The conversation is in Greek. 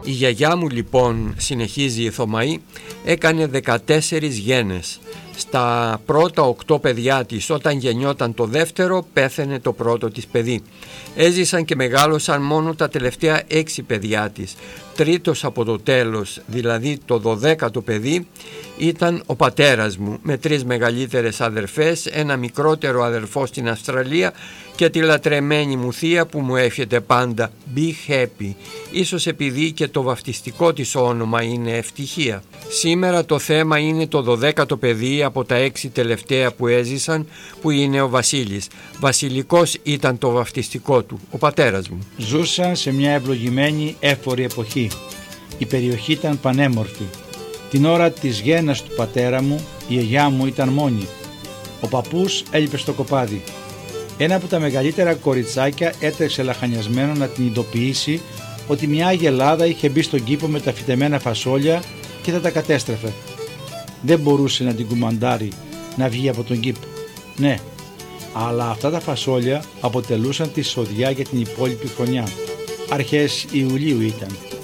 Η γιαγιά μου λοιπόν, συνεχίζει η Θωμαή, έκανε 14 γένες. Στα πρώτα 8 παιδιά της, όταν γεννιόταν το δεύτερο, πέθαινε το πρώτο της παιδί. Έζησαν και μεγάλωσαν μόνο τα τελευταία 6 παιδιά της. Τρίτος από το τέλος, δηλαδή το 12ο παιδί, ήταν ο πατέρας μου, με 3 μεγαλύτερες αδερφές, ένα μικρότερο αδερφό στην Αυστραλία και τη λατρεμένη μου θεία που μου εύχεται πάντα «Be happy», ίσως επειδή και το βαφτιστικό της όνομα είναι Ευτυχία. Σήμερα το θέμα είναι το 12ο παιδί από τα 6 τελευταία που έζησαν, που είναι ο Βασίλης. Βασιλικός ήταν το βαφτιστικό του, ο πατέρας μου. Ζούσαν σε μια ευλογημένη έφορη εποχή. Η περιοχή ήταν πανέμορφη. Την ώρα της γέννας του πατέρα μου, η γιαγιά μου ήταν μόνη. Ο παππούς έλειπε στο κοπάδι. Ένα από τα μεγαλύτερα κοριτσάκια έτρεξε λαχανιασμένο να την ειδοποιήσει ότι μια αγελάδα είχε μπει στον κήπο με τα φυτεμένα φασόλια και θα τα κατέστρεφε. Δεν μπορούσε να την κουμαντάρει να βγει από τον κήπο. Ναι, αλλά αυτά τα φασόλια αποτελούσαν τη σοδιά για την υπόλοιπη χρονιά. Αρχές Ιουλίου ήταν.